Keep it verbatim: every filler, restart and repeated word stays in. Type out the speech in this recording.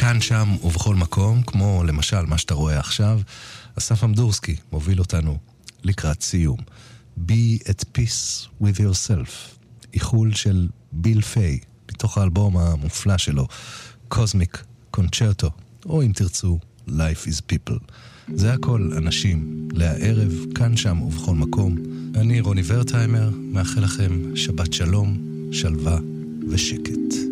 כאן, שם ובכל מקום, כמו למשל מה שאתה רואה עכשיו, אסף אמדורסקי מוביל אותנו לקראת סיום. Be at peace with yourself, איחול של ביל פיי, מתוך האלבום המופלא שלו, Cosmic Concerto, או אם תרצו, Life is People. זה הכל אנשים, לערב, כאן, שם ובכל מקום. אני רוני ורטהיימר, מאחל לכם שבת שלום, שלווה ושקט.